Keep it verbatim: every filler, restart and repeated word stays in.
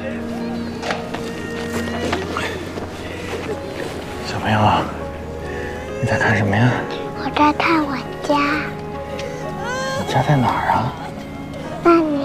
小朋友，你在看什么呀？ 我在看我家。 你家在哪儿啊？ 那里。